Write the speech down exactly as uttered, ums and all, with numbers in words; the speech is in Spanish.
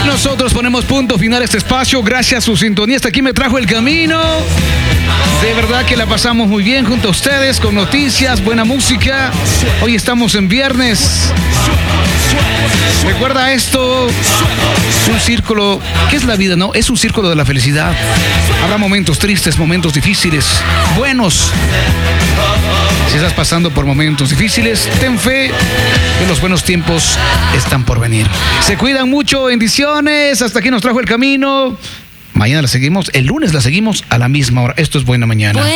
Nosotros ponemos punto final a este espacio. Gracias a su sintonía. Hasta aquí me trajo el camino. De verdad que la pasamos muy bien junto a ustedes, con noticias, buena música. Hoy estamos en viernes. Recuerda esto, un círculo, ¿qué es la vida? No, es un círculo de la felicidad. Habrá momentos tristes, momentos difíciles, buenos. Si estás pasando por momentos difíciles, ten fe que los buenos tiempos están por venir. Se cuidan mucho, bendiciones. Hasta aquí nos trajo el camino. Mañana la seguimos, el lunes la seguimos a la misma hora. Esto es Buena Mañana.